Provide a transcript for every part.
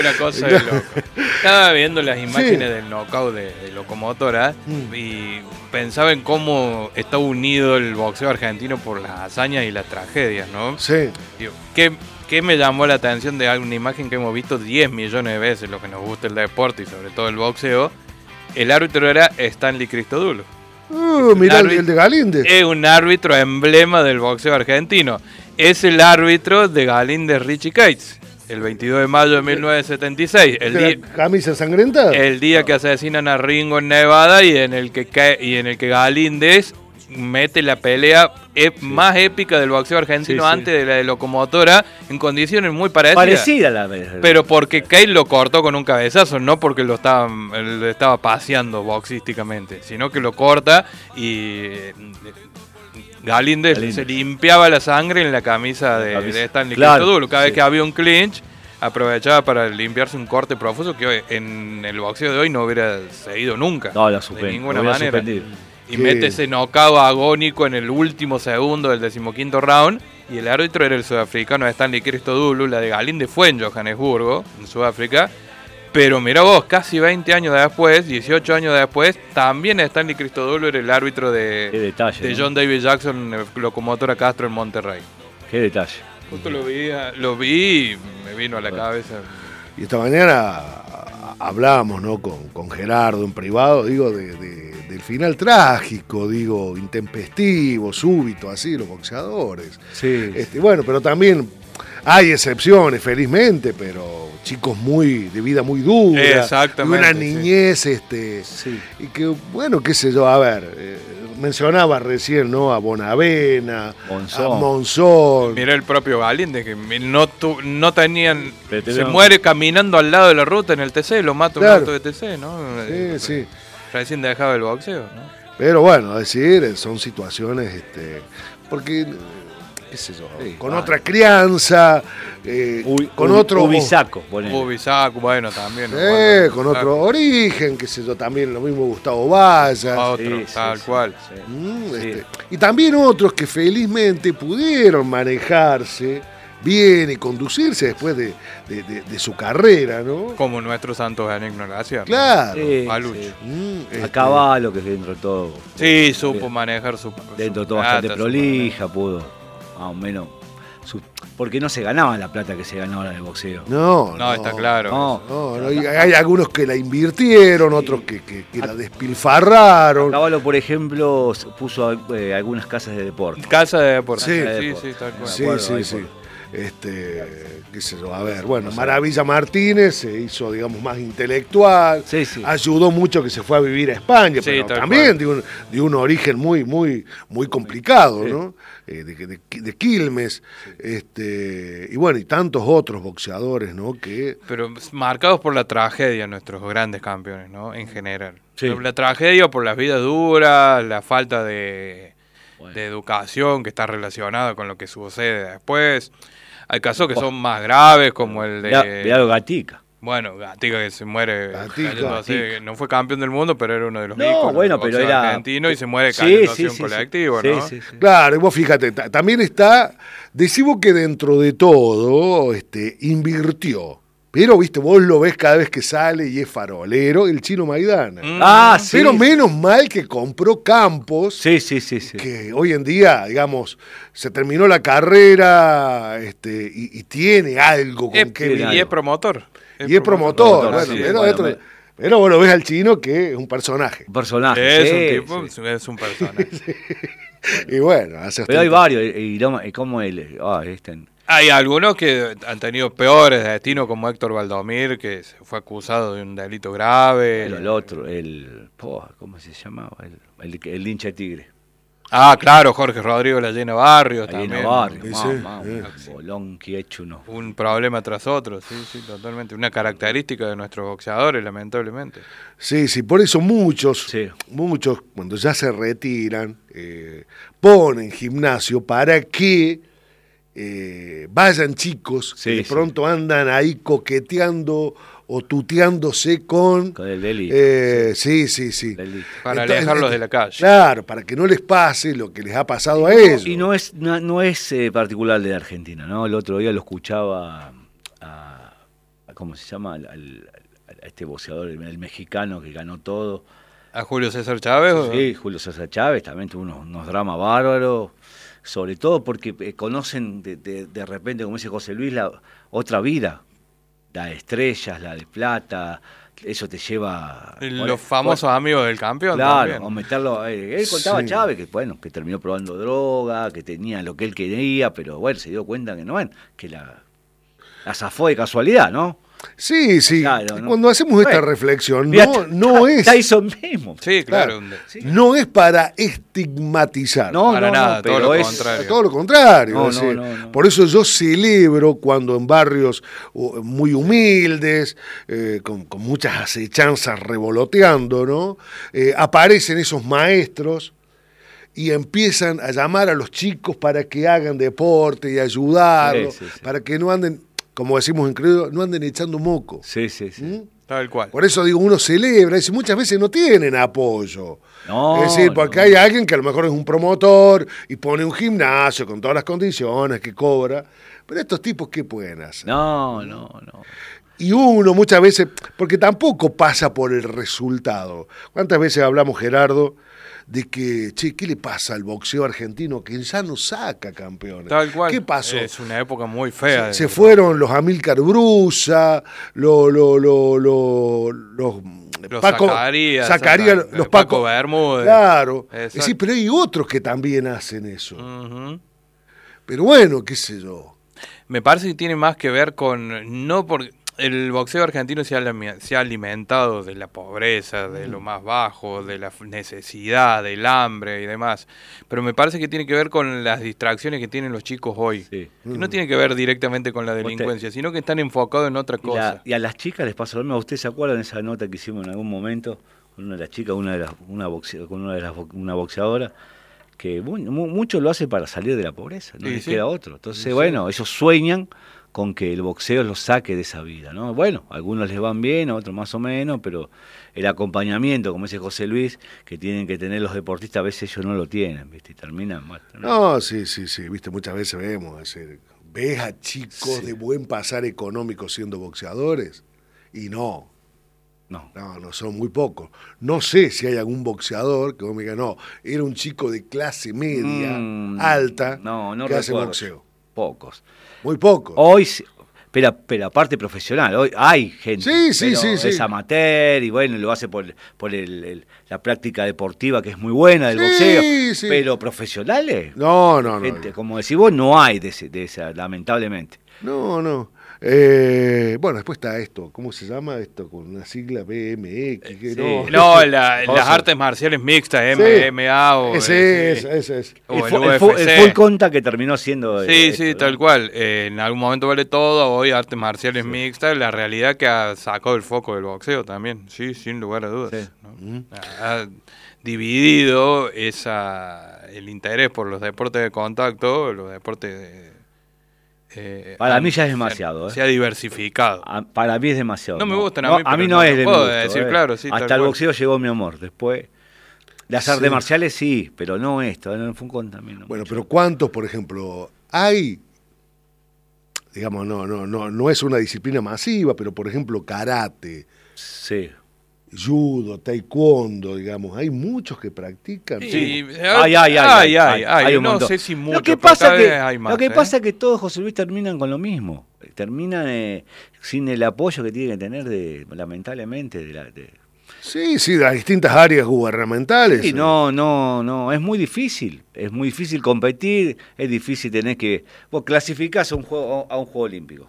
Una cosa de loco. Estaba viendo las imágenes del knockout de Locomotora y pensaba en cómo está unido el boxeo argentino por las hazañas y las tragedias, ¿no? Sí. Digo, ¿qué me llamó la atención de alguna imagen que hemos visto 10 millones de veces, lo que nos gusta el deporte y sobre todo el boxeo? El árbitro era Stanley Cristodulo. Mirá el de Galíndez. Es un árbitro emblema del boxeo argentino. Es el árbitro de Galíndez Richie Cates, el 22 de mayo de 1976. ¿De la camisa sangrienta? El día que asesinan a Ringo en Nevada y en el que Galíndez mete la pelea más épica del boxeo argentino antes de la de Locomotora, en condiciones muy parecidas. Parecida a la pero porque Cate lo cortó con un cabezazo, no porque lo estaba paseando boxísticamente, sino que lo corta y Galíndez se limpiaba la sangre en la camisa de Stanley Cristodulo. Cada vez que había un clinch, aprovechaba para limpiarse un corte profuso que hoy, en el boxeo de hoy no hubiera seguido nunca. No, de ninguna manera. Y ¿Qué? mete ese knockout agónico en el último segundo del 15º round. Y el árbitro era el sudafricano Stanley Cristodulo. La de Galíndez fue en Johannesburgo, en Sudáfrica. Pero mira vos, casi 20 años después, 18 años después, también Stanley Cristodulo era el árbitro de John David Jackson, Locomotora Castro en Monterrey. Qué detalle. Justo lo vi y me vino a la cabeza. Y esta mañana hablábamos, ¿no? con Gerardo en privado, digo, del final trágico, digo, intempestivo, súbito, así, los boxeadores. Sí. Bueno, pero también hay excepciones, felizmente, pero chicos de vida muy dura, exactamente, de una niñez, y que, bueno, qué sé yo, a ver, mencionaba recién, ¿no? A Bonavena, a Monzón. Mira el propio Galíndez, que no tenían... Se muere caminando al lado de la ruta en el TC, lo mata un auto de TC, ¿no? Sí. Recién dejaba el boxeo, ¿no? Pero bueno, es decir, son situaciones, porque... qué sé yo, con otra crianza, con otro... Ubisaco, bueno, también. Con otro origen, qué sé yo, también lo mismo Gustavo Valla. Tal cual. Y también otros que felizmente pudieron manejarse bien y conducirse después de su carrera, ¿no? Como nuestro Santos Benigno Gracia. Claro. Palucho. A Caballo, que dentro de todo... Sí, supo manejar su... Dentro de todo bastante prolija, pudo... más o menos, porque no se ganaba la plata que se ganaba en el boxeo. No, está claro. No, hay algunos que la invirtieron, otros que la despilfarraron. Caballo, por ejemplo, puso algunas casas de deporte. Casa de deporte. Sí, tal cual. Sí. Qué sé yo, a ver, bueno, Maravilla Martínez se hizo, digamos, más intelectual, ayudó mucho que se fue a vivir a España, pero también de un origen muy complicado, ¿no? De Quilmes, y bueno, y tantos otros boxeadores, ¿no? Pero marcados por la tragedia, nuestros grandes campeones, ¿no? En general. La tragedia por las vidas duras, la falta de educación que está relacionada con lo que sucede después. Hay casos que son más graves, como el de... Mirá Gatica. Bueno, Gatica que se muere... Gatica. No fue campeón del mundo, pero era uno de los íconos del boxeo argentino y se muere colectivo, ¿no? Sí. Claro, y vos fíjate, también está... Decimos que dentro de todo invirtió. Pero, viste, vos lo ves cada vez que sale y es farolero, el Chino Maidana. Sí. Pero menos mal que compró campos. Sí. Que hoy en día, digamos, se terminó la carrera y tiene algo con que y es promotor. Y es promotor. Bueno, pero vos lo ves al Chino que es un personaje. Es un personaje. Y bueno, pero hay varios, y como él. Hay algunos que han tenido peores destinos, como Héctor Valdomir, que se fue acusado de un delito grave. El otro, ¿cómo se llamaba? El hincha de Tigre. Claro, Jorge Rodrigo La Llena Barrios también. Bolón que hecho uno. Un problema tras otro, sí, totalmente. Una característica de nuestros boxeadores, lamentablemente. Sí, por eso muchos, cuando ya se retiran, ponen gimnasio para que vayan chicos que de pronto andan ahí coqueteando o tuteándose con el delito. Sí. Para alejarlos de la calle. Claro, para que no les pase lo que les ha pasado a ellos. Y no es particular de Argentina, ¿no? El otro día lo escuchaba ¿cómo se llama? A este boxeador, el mexicano que ganó todo. ¿A Julio César Chávez? Sí, Julio César Chávez también tuvo unos dramas bárbaros, sobre todo porque conocen de repente, como dice José Luis, la otra vida, la de estrellas, la de plata, eso te lleva... Los famosos amigos del campeón. Claro, también. O meterlo... él contaba Chávez que terminó probando droga, que tenía lo que él quería, pero bueno, se dio cuenta que no, que la zafó de casualidad, ¿no? Sí. Claro, ¿no? Cuando hacemos esta reflexión, no es... Tyson mismo. Sí, claro. No es para estigmatizar. Para nada, pero todo lo contrario. Todo lo contrario. No. Por eso yo celebro cuando en barrios muy humildes, con muchas acechanzas revoloteando, ¿no? Aparecen esos maestros y empiezan a llamar a los chicos para que hagan deporte y ayudarlos, para que no anden... como decimos en criollo, no anden echando moco. Sí. Tal cual. Por eso digo, uno celebra, y muchas veces no tienen apoyo. No, es decir, porque hay alguien que a lo mejor es un promotor y pone un gimnasio con todas las condiciones que cobra, pero estos tipos, ¿qué pueden hacer? No. Y uno muchas veces, porque tampoco pasa por el resultado. ¿Cuántas veces hablamos, Gerardo, de que, ¿qué le pasa al boxeo argentino que ya no saca campeones? Tal cual. ¿Qué pasó? Es una época muy fea. Se fueron los Amílcar Brusa, los Zacarías, los Paco Bermúdez. Claro. Es decir, pero hay otros que también hacen eso. Uh-huh. Pero bueno, qué sé yo. Me parece que tiene más que ver con... no porque el boxeo argentino se ha alimentado de la pobreza, de lo más bajo, de la necesidad, del hambre y demás. Pero me parece que tiene que ver con las distracciones que tienen los chicos hoy. Sí. Que no tiene que ver directamente con la delincuencia, sino que están enfocados en otra cosa. Y a las chicas les pasa lo mismo. ¿Ustedes se acuerdan de esa nota que hicimos en algún momento con una de las chicas, una boxeadora? Que mucho lo hace para salir de la pobreza, no les queda otro. Entonces, ellos sueñan con que el boxeo los saque de esa vida, ¿no? Bueno, a algunos les van bien, a otros más o menos, pero el acompañamiento, como dice José Luis, que tienen que tener los deportistas, a veces ellos no lo tienen, ¿viste? Y terminan mal. No, sí, viste, muchas veces ves a chicos de buen pasar económico siendo boxeadores, y no, son muy pocos. No sé si hay algún boxeador que vos me digas, no, era un chico de clase media, alta, que hace boxeo. Pocos. Muy pocos. Hoy, pero aparte profesional, hoy hay gente. Sí. Es amateur y lo hace por la práctica deportiva que es muy buena del boxeo. Sí. Pero profesionales. No. Gente, como decís vos, no hay de esa, lamentablemente. No. Después está esto, ¿cómo se llama esto? Con una sigla BMX. Las artes marciales mixtas, MMA o... Ese es. O el full contact que terminó siendo... Sí, tal cual. En algún momento vale todo, hoy artes marciales mixtas, la realidad que ha sacado el foco del boxeo también, sí, sin lugar a dudas. ¿No? Ha dividido el interés por los deportes de contacto, los deportes para mí ya es demasiado. Se ha diversificado. Para mí es demasiado. No me gustan a mí no es de mi gusto, decir, claro, sí, hasta el boxeo llegó mi amor. Después, las artes marciales sí, pero no esto. En el Funcon también. Bueno, pero ¿cuántos, por ejemplo, hay? Digamos, no es una disciplina masiva, pero por ejemplo, karate. Sí. Judo, taekwondo, digamos, hay muchos que practican. Sí, hay un no montón. sé si mucho, lo que pasa es que todos, José Luis, terminan con lo mismo. Terminan sin el apoyo que tienen que tener, lamentablemente, Sí, de las distintas áreas gubernamentales. Sí, no, es muy difícil competir, es difícil tener que... Vos clasificás a un juego olímpico.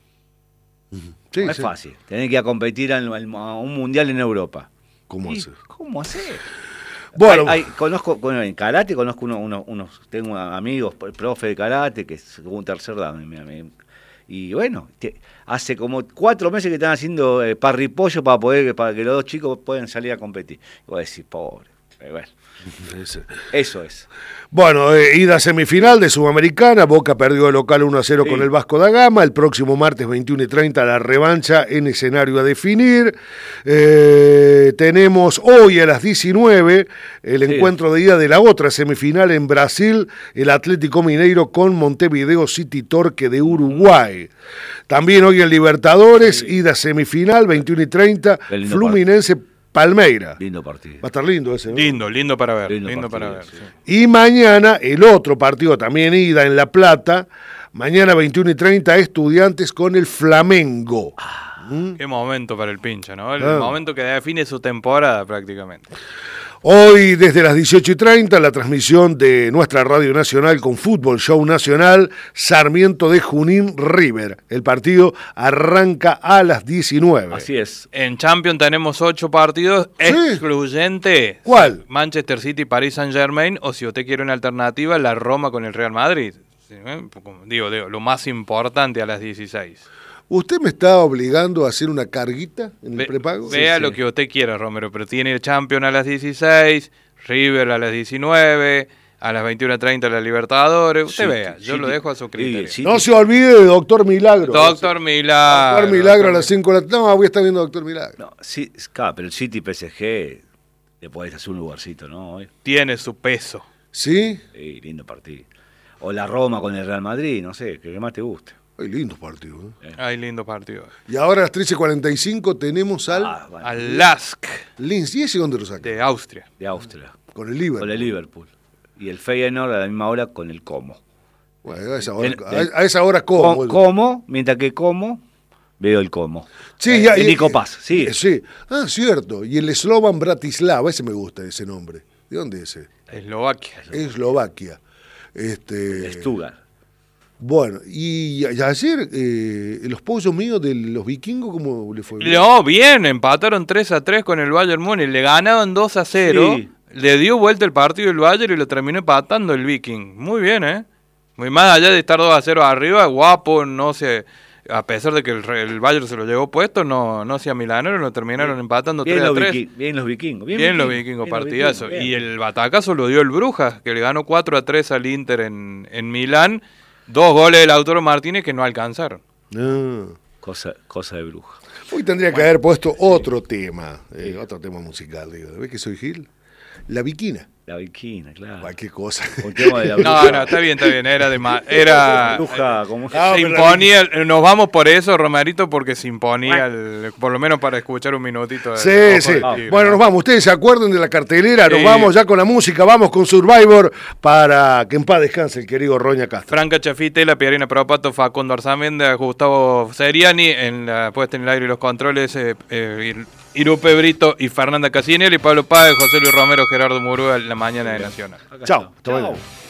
No es fácil, tenés que ir a competir a un mundial en Europa. ¿Cómo hacer? Bueno, en karate conozco tengo amigos, profe de karate, que es un tercer dan. Y hace como 4 meses que están haciendo parripollo para que los dos chicos puedan salir a competir. Y vos decís, pobre. Bueno, eso es. Bueno, ida semifinal de Sudamericana, Boca perdió de local 1-0 con el Vasco da Gama, el próximo martes 21:30 la revancha en escenario a definir. Tenemos hoy a las 19 el encuentro de ida de la otra semifinal en Brasil, el Atlético Mineiro con Montevideo City Torque de Uruguay. También hoy en Libertadores, ida semifinal 21:30, Fluminense Palmeira. Lindo partido. Va a estar lindo ese, ¿no? Lindo para ver. Lindo para ver. Sí. Y mañana el otro partido también ida en La Plata. Mañana 21:30 Estudiantes con el Flamengo. Qué momento para el pincha, ¿no? El momento que define su temporada prácticamente. Hoy desde las 18:30 la transmisión de nuestra Radio Nacional con Fútbol Show Nacional, Sarmiento de Junín River. El partido arranca a las 19. Así es. En Champions tenemos 8 partidos, excluyente. ¿Cuál? Manchester City, Paris Saint-Germain, o si usted quiere una alternativa, la Roma con el Real Madrid. Digo, lo más importante a las 16. ¿Usted me está obligando a hacer una carguita en el prepago? Vea lo que usted quiera, Romero, pero tiene el Champions a las 16, River a las 19, a las 21:30 la Libertadores. Usted vea, yo lo dejo a su criterio. No se olvide de Doctor Milagro. Doctor Milagro. Doctor Milagro a las 5 de la tarde. No, voy a estar viendo Doctor Milagro. No, sí, claro, pero el City PSG le podés hacer un lugarcito, ¿no? Tiene su peso. ¿Sí? Sí, lindo partido. O la Roma con el Real Madrid, no sé, que más te guste. Hay lindos partidos. Hay lindos partidos. Y ahora a las 13:45 tenemos al Lask. Linz. ¿Y ese dónde lo saca? De Austria. De Austria. Con el Liverpool. Con el Liverpool. Y el Feyenoord a la misma hora con el Como. Bueno, a esa hora como. Como, mientras que como, veo el Como. Sí, y Nico Paz, sí. Sí. Ah, cierto. Y el Slovan Bratislava, ese me gusta, ese nombre. ¿De dónde es ese? Eslovaquia. Stuttgart. Bueno, y ayer los pollos míos de los vikingos, ¿cómo le fue? No, bien, empataron 3-3 con el Bayern Múnich, le ganaban 2-0, sí. Le dio vuelta el partido el Bayern y lo terminó empatando el Viking. Muy bien, muy más allá de estar 2-0 arriba, guapo, no sé, a pesar de que el Bayern se lo llevó puesto, no sea milanero, lo terminaron empatando 3-3. Bien los vikingos. Bien los vikingos, partidazo. Y el batacazo lo dio el Brujas, que le ganó 4-3 al Inter en Milán. 2 goles del Lautaro Martínez que no alcanzaron. Cosa de bruja. Hoy tendría que haber puesto otro tema musical. ¿Ves que soy Gil? La Viquina. La Viquina, claro. Cualquier cosa. No, está bien. Era bruja, como se imponía, nos vamos por eso, Romerito, porque se imponía, por lo menos para escuchar un minutito. Sí. Bueno, nos vamos. Ustedes se acuerdan de la cartelera, nos vamos ya con la música, vamos con Survivor para que en paz descanse el querido Roña Castro. Franca Chafitela, Pierina Propato, Facundo Arzamendi, Gustavo Seriani, en la puesta en el aire y los controles, Irupe Brito y Fernanda Casinelli, Pablo Páez, José Luis Romero, Gerardo Murúa, la mañana de Nacional. Chao.